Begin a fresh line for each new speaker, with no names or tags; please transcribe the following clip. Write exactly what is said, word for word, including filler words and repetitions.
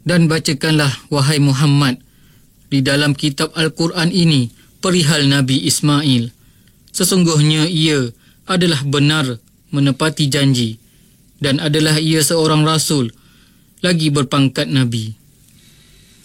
Dan bacakanlah, wahai Muhammad, di dalam kitab Al-Quran ini perihal Nabi Ismail. Sesungguhnya ia adalah benar menepati janji dan adalah ia seorang rasul lagi berpangkat Nabi.